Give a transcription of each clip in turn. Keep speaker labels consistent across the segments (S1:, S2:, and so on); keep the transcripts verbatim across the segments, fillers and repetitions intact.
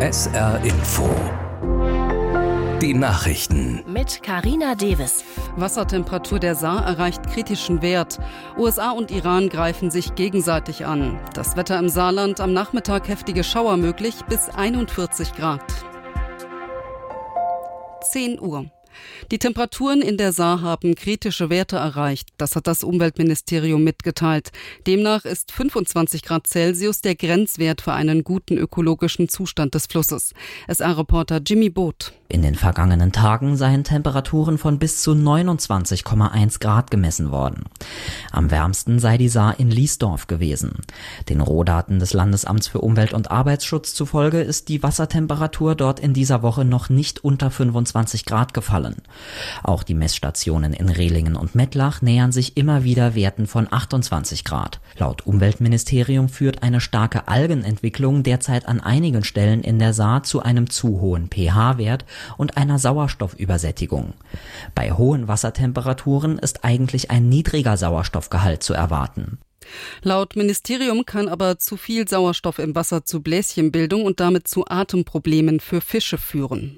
S1: S R Info. Die Nachrichten.
S2: Mit Carina Deves.
S3: Wassertemperatur der Saar erreicht kritischen Wert. U S A und Iran greifen sich gegenseitig an. Das Wetter im Saarland, am Nachmittag heftige Schauer möglich, bis einundvierzig Grad. zehn Uhr. Die Temperaturen in der Saar haben kritische Werte erreicht. Das hat das Umweltministerium mitgeteilt. Demnach ist fünfundzwanzig Grad Celsius der Grenzwert für einen guten ökologischen Zustand des Flusses. S R-Reporter Jimmy Boot.
S4: In den vergangenen Tagen seien Temperaturen von bis zu neunundzwanzig Komma eins Grad gemessen worden. Am wärmsten sei die Saar in Liesdorf gewesen. Den Rohdaten des Landesamts für Umwelt- und Arbeitsschutz zufolge ist die Wassertemperatur dort in dieser Woche noch nicht unter fünfundzwanzig Grad gefallen. Auch die Messstationen in Rehlingen und Mettlach nähern sich immer wieder Werten von achtundzwanzig Grad. Laut Umweltministerium führt eine starke Algenentwicklung derzeit an einigen Stellen in der Saar zu einem zu hohen pH-Wert und einer Sauerstoffübersättigung. Bei hohen Wassertemperaturen ist eigentlich ein niedriger Sauerstoffgehalt zu erwarten.
S3: Laut Ministerium kann aber zu viel Sauerstoff im Wasser zu Bläschenbildung und damit zu Atemproblemen für Fische führen.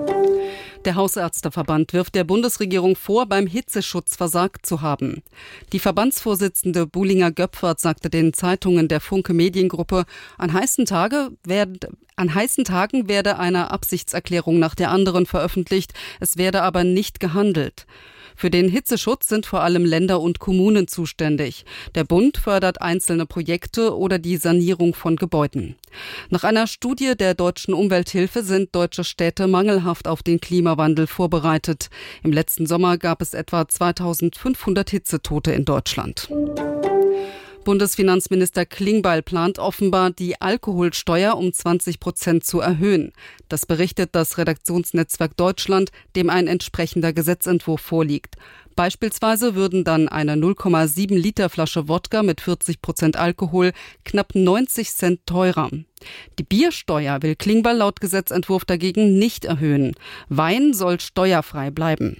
S3: Der Hausärzteverband wirft der Bundesregierung vor, beim Hitzeschutz versagt zu haben. Die Verbandsvorsitzende Bulinger Göpfert sagte den Zeitungen der Funke Mediengruppe, an heißen, Tage werd, an heißen Tagen werde eine Absichtserklärung nach der anderen veröffentlicht, es werde aber nicht gehandelt. Für den Hitzeschutz sind vor allem Länder und Kommunen zuständig. Der Bund fördert einzelne Projekte oder die Sanierung von Gebäuden. Nach einer Studie der Deutschen Umwelthilfe sind deutsche Städte mangelhaft auf den Klimawandel vorbereitet. Im letzten Sommer gab es etwa zweitausendfünfhundert Hitzetote in Deutschland. Bundesfinanzminister Klingbeil plant offenbar, die Alkoholsteuer um zwanzig Prozent zu erhöhen. Das berichtet das Redaktionsnetzwerk Deutschland, dem ein entsprechender Gesetzentwurf vorliegt. Beispielsweise würden dann eine null Komma sieben Liter Flasche Wodka mit vierzig Prozent Alkohol knapp neunzig Cent teurer. Die Biersteuer will Klingbeil laut Gesetzentwurf dagegen nicht erhöhen. Wein soll steuerfrei bleiben.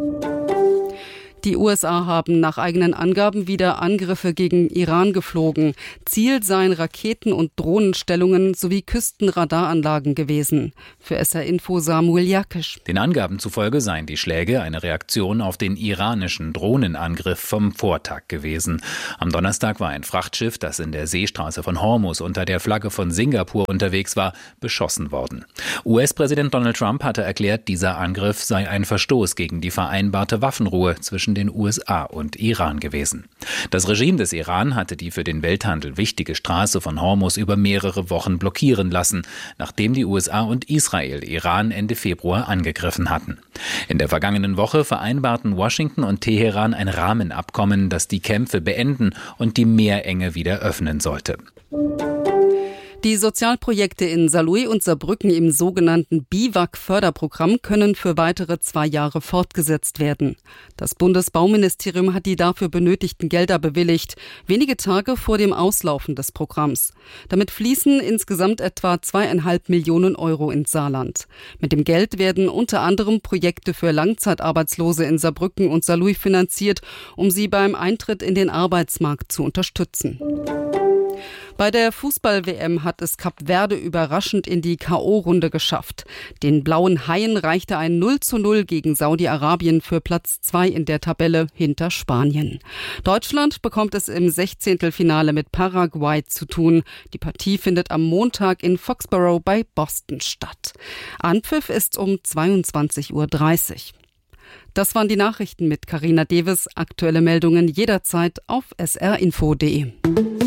S3: Die U S A haben nach eigenen Angaben wieder Angriffe gegen Iran geflogen. Ziel seien Raketen- und Drohnenstellungen sowie Küstenradaranlagen gewesen. Für S R Info Samuel Jakisch.
S5: Den Angaben zufolge seien die Schläge eine Reaktion auf den iranischen Drohnenangriff vom Vortag gewesen. Am Donnerstag war ein Frachtschiff, das in der Seestraße von Hormuz unter der Flagge von Singapur unterwegs war, beschossen worden. U S-Präsident Donald Trump hatte erklärt, dieser Angriff sei ein Verstoß gegen die vereinbarte Waffenruhe zwischen den U S A und Iran gewesen. Das Regime des Iran hatte die für den Welthandel wichtige Straße von Hormuz über mehrere Wochen blockieren lassen, nachdem die U S A und Israel Iran Ende Februar angegriffen hatten. In der vergangenen Woche vereinbarten Washington und Teheran ein Rahmenabkommen, das die Kämpfe beenden und die Meerenge wieder öffnen sollte.
S3: Die Sozialprojekte in Saarlouis und Saarbrücken im sogenannten B I W A C-Förderprogramm können für weitere zwei Jahre fortgesetzt werden. Das Bundesbauministerium hat die dafür benötigten Gelder bewilligt, wenige Tage vor dem Auslaufen des Programms. Damit fließen insgesamt etwa zweieinhalb Millionen Euro ins Saarland. Mit dem Geld werden unter anderem Projekte für Langzeitarbeitslose in Saarbrücken und Saarlouis finanziert, um sie beim Eintritt in den Arbeitsmarkt zu unterstützen. Bei der Fußball-W M hat es Kap Verde überraschend in die K O-Runde geschafft. Den blauen Haien reichte ein null zu null gegen Saudi-Arabien für Platz zwei in der Tabelle hinter Spanien. Deutschland bekommt es im Sechzehntelfinale mit Paraguay zu tun. Die Partie findet am Montag in Foxborough bei Boston statt. Anpfiff ist um zweiundzwanzig Uhr dreißig. Das waren die Nachrichten mit Carina Deves. Aktuelle Meldungen jederzeit auf s r info punkt d e.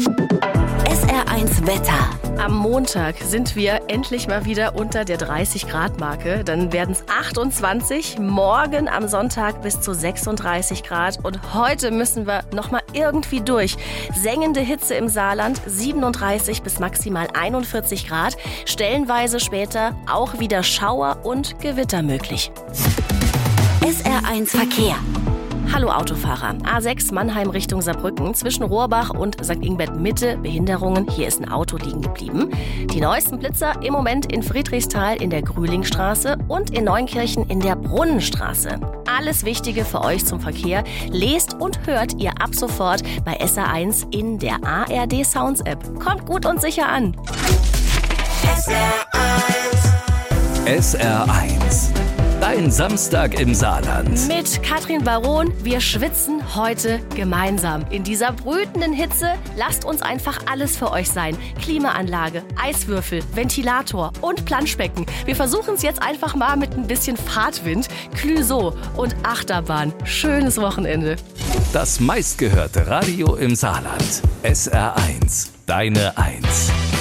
S2: S R eins Wetter.
S6: Am Montag sind wir endlich mal wieder unter der dreißig Grad Marke. Dann werden es achtundzwanzig, morgen am Sonntag bis zu sechsunddreißig Grad. Und heute müssen wir noch mal irgendwie durch. Sengende Hitze im Saarland, siebenunddreißig bis maximal einundvierzig Grad. Stellenweise später auch wieder Schauer und Gewitter möglich.
S2: S R eins Verkehr.
S6: Hallo Autofahrer. A sechs Mannheim Richtung Saarbrücken. Zwischen Rohrbach und Sankt Ingbert Mitte Behinderungen. Hier ist ein Auto liegen geblieben. Die neuesten Blitzer im Moment in Friedrichsthal in der Grühlingstraße und in Neunkirchen in der Brunnenstraße. Alles Wichtige für euch zum Verkehr lest und hört ihr ab sofort bei S R eins in der A R D Sounds App. Kommt gut und sicher an.
S7: S R eins
S1: S R eins. Dein Samstag im Saarland.
S6: Mit Katrin Baron, wir schwitzen heute gemeinsam. In dieser brütenden Hitze, lasst uns einfach alles für euch sein. Klimaanlage, Eiswürfel, Ventilator und Planschbecken. Wir versuchen es jetzt einfach mal mit ein bisschen Fahrtwind, Clüso und Achterbahn. Schönes Wochenende.
S1: Das meistgehörte Radio im Saarland. S R eins. Deine Eins.